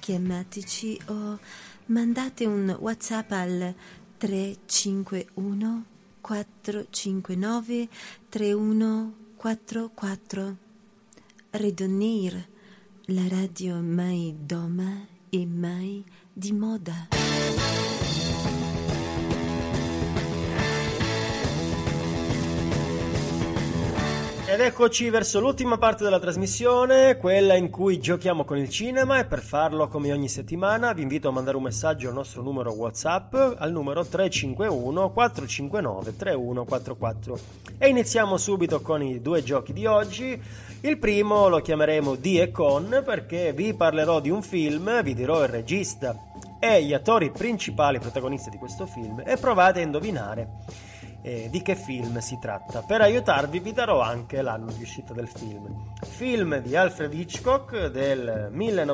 chiamateci o mandate un WhatsApp al 351 459 3144. Redonir, la radio mai doma e mai di moda. Ed eccoci verso l'ultima parte della trasmissione, quella in cui giochiamo con il cinema, e per farlo, come ogni settimana, vi invito a mandare un messaggio al nostro numero WhatsApp al numero 351 459 3144. E iniziamo subito con i due giochi di oggi. Il primo lo chiameremo Di e Con, perché vi parlerò di un film, vi dirò il regista e gli attori principali protagonisti di questo film e provate a indovinare di che film si tratta. Per aiutarvi vi darò anche l'anno di uscita del film. Film di Alfred Hitchcock del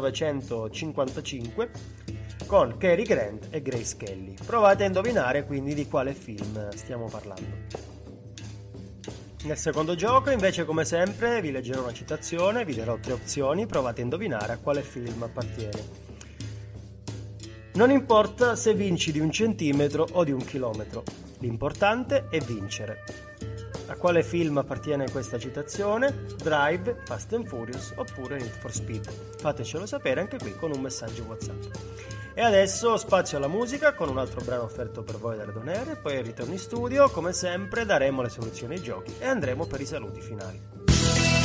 1955 con Cary Grant e Grace Kelly. Provate a indovinare quindi di quale film stiamo parlando. Nel secondo gioco invece, come sempre, vi leggerò una citazione, vi darò 3 opzioni, provate a indovinare a quale film appartiene. Non importa se vinci di 1 centimetro o di 1 chilometro, l'importante è vincere. A quale film appartiene questa citazione? Drive, Fast and Furious oppure Need for Speed? Fatecelo sapere anche qui con un messaggio WhatsApp. E adesso spazio alla musica con un altro brano offerto per voi da Redonere, poi ritorno in studio, come sempre daremo le soluzioni ai giochi e andremo per i saluti finali.